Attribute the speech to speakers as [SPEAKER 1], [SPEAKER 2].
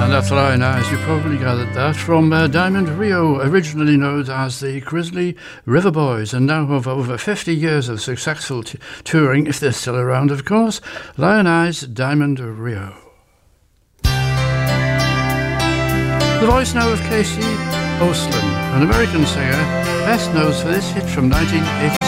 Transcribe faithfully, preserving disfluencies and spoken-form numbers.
[SPEAKER 1] And that's Lion Eyes, you probably gathered that, from uh, Diamond Rio, originally known as the Grizzly River Boys, and now have over fifty years of successful t- touring, if they're still around, of course. Lion Eyes, Diamond Rio. The voice now of Casey Ostlund, an American singer, best known for this hit from nineteen eighty.